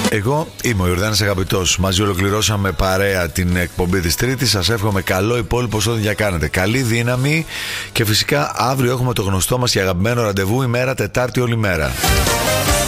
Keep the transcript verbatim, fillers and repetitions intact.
Εγώ είμαι ο Ιορδάνης Αγαπητός. Μαζί ολοκληρώσαμε παρέα την εκπομπή της Τρίτης. Σας εύχομαι καλό υπόλοιπο σε ό,τι για κάνετε. Καλή δύναμη και φυσικά αύριο έχουμε το γνωστό μας και αγαπημένο ραντεβού, ημέρα Τετάρτη όλη μέρα.